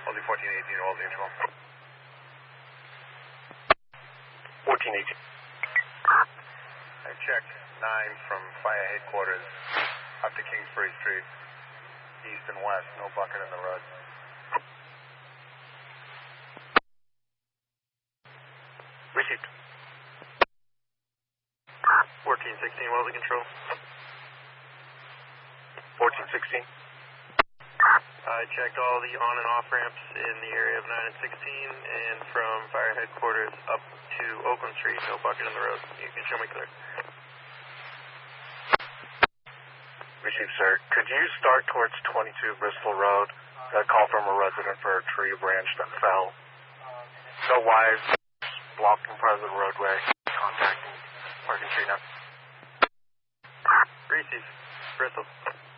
Only 1418, all neutral. 1418. I checked 9 from fire headquarters up to Kingsbury Street, east and west, no bucket in the road. Received. 1416, Welding Control. 1416. I checked all the on and off ramps in the area of 9 and 16, and from fire headquarters up to Oakland Street, no bucket in the road. You can show me clear. Received, sir. Could you start towards 22 Bristol Road? Got a call from a resident for a tree branch that fell. No wires, blocking part of the roadway. Contacting Morgan Tree now. Receive. Bristol.